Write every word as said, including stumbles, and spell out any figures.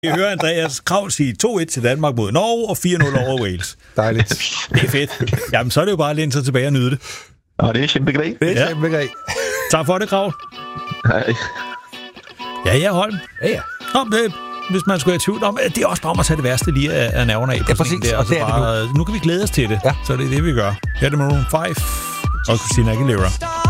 Vi hører Andreas Kravl sige to et til Danmark mod Norge og fire nul over Wales. Dejligt. Det er fedt. Jamen, så er det jo bare at læne sig tilbage og nyde det. Ja, det er kæmpegrej. Det er Ja. kæmpegrej. Tak for det, Kravl. Hej. Ja, ja, Holm. Ja, ja. Nå, det, hvis man skulle have tvivl om, det er også bare om at tage det værste lige af, af nerverne af. På Ja, sådan en præcis, Der, og så det er det bare, nu. nu kan vi glæde os til det. Ja. Så det er det, vi gør. Her er det Maroon fem og Christina Aguilera.